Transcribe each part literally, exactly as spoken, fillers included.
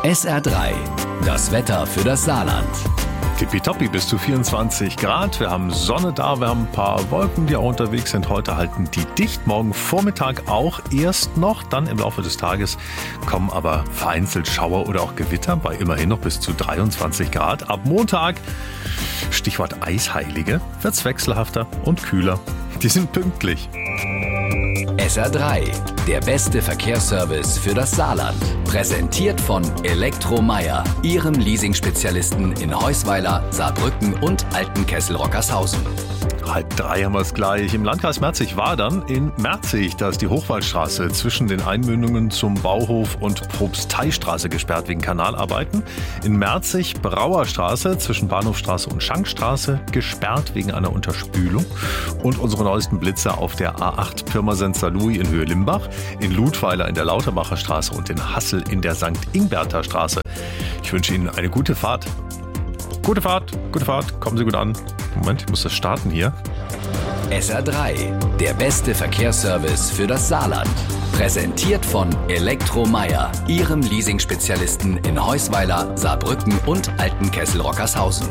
S R drei, das Wetter für das Saarland. Tippitoppi bis zu vierundzwanzig Grad. Wir haben Sonne da, wir haben ein paar Wolken, die auch unterwegs sind. Heute halten die dicht. Morgen Vormittag auch erst noch. Dann im Laufe des Tages kommen aber vereinzelt Schauer oder auch Gewitter bei immerhin noch bis zu dreiundzwanzig Grad. Ab Montag, Stichwort Eisheilige, wird's wechselhafter und kühler. Die sind pünktlich. S R drei, der beste Verkehrsservice für das Saarland. Präsentiert von Elektromeyer, Ihrem Leasing-Spezialisten in Heusweiler, Saarbrücken und Altenkessel-Rockershausen. Halb drei haben wir es gleich. Im Landkreis Merzig-Wadern in Merzig, da ist die Hochwaldstraße zwischen den Einmündungen zum Bauhof und Propsteistraße gesperrt wegen Kanalarbeiten. In Merzig-Brauerstraße zwischen Bahnhofstraße und Schankstraße gesperrt wegen einer Unterspülung. Und unsere neuesten Blitzer auf der A acht Pirmasens-Saarlouis in Höhe Limbach, in Ludweiler in der Lauterbacher Straße und in Hassel in der Sankt Ingberter Straße. Ich wünsche Ihnen eine gute Fahrt. Gute Fahrt, gute Fahrt, kommen Sie gut an. Moment, ich muss das starten hier. S R drei, der beste Verkehrsservice für das Saarland. Präsentiert von Elektromeyer, Ihrem Leasing-Spezialisten in Heusweiler, Saarbrücken und Altenkessel-Rockershausen.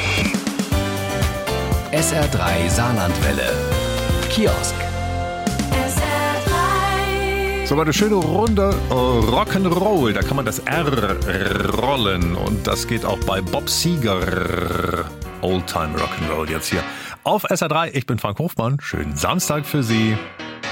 S R drei Saarlandwelle. Kiosk. So, war eine schöne Runde Rock'n'Roll. Da kann man das R rollen. Und das geht auch bei Bob Seger. Oldtime Rock'n'Roll jetzt hier auf S R drei. Ich bin Frank Hofmann. Schönen Samstag für Sie.